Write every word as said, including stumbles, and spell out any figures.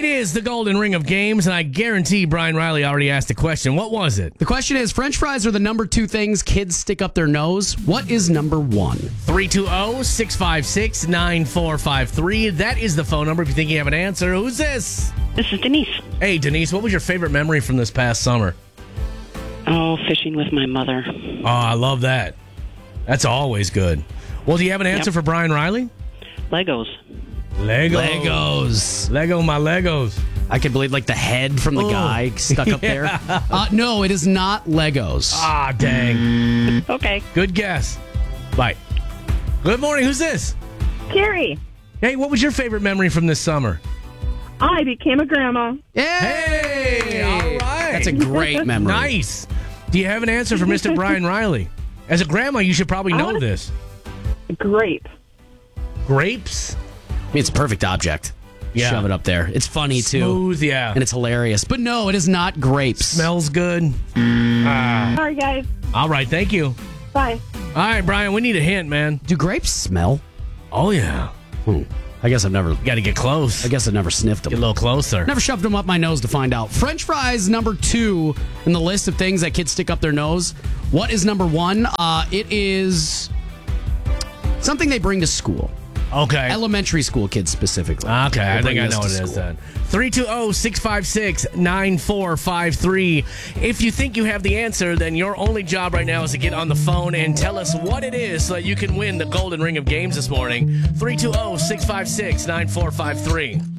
It is the Golden Ring of Games, and I guarantee Brian Riley already asked the question. What was it? The question is, French fries are the number two things kids stick up their nose. What is number one? three two zero, six five six, nine four five three. That is the phone number if you think you have an answer. Who's this? This is Denise. Hey, Denise, what was your favorite memory from this past summer? Oh, fishing with my mother. Oh, I love that. That's always good. Well, do you have an answer Yep. for Brian Riley? Legos. Legos. Legos. Lego my Legos. I could believe like the head from the Ooh. guy stuck up there. Uh, no, it is not Legos. Ah, dang. Okay. Good guess. Bye. Good morning. Who's this? Carrie, Hey, what was your favorite memory from this summer? I became a grandma. Hey, all right. That's a great memory. Nice. Do you have an answer for Mister Brian Riley? As a grandma, you should probably know wanna- this. Great. Grapes? I mean, it's a perfect object. Yeah. Shove it up there. It's funny, too. Smooth, yeah. And it's hilarious. But no, it is not grapes. Smells good. Sorry, guys. All right, thank you. Bye. All right, Brian, we need a hint, man. Do grapes smell? Oh, yeah. Hmm. I guess I've never. Got to get close. I guess I've never sniffed Get a them. little closer. Never shoved them up my nose to find out. French fries, number two in the list of things that kids stick up their nose. What is number one? Uh, it is something they bring to school. Okay. Elementary school kids specifically. Okay, I They think bring I this know to what it is school. then. three two zero, six five six, nine four five three. If you think you have the answer, then your only job right now is to get on the phone and tell us what it is so that you can win the Golden Ring of Games this morning. three two zero, six five six, nine four five three.